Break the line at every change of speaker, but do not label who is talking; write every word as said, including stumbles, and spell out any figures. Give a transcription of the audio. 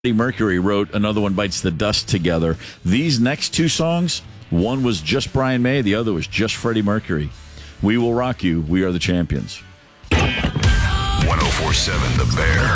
Freddie Mercury wrote Another One Bites the Dust together. These next two songs, one was just Brian May, the other was just Freddie Mercury. We Will Rock You, We Are the Champions.
one oh four point seven The Bear.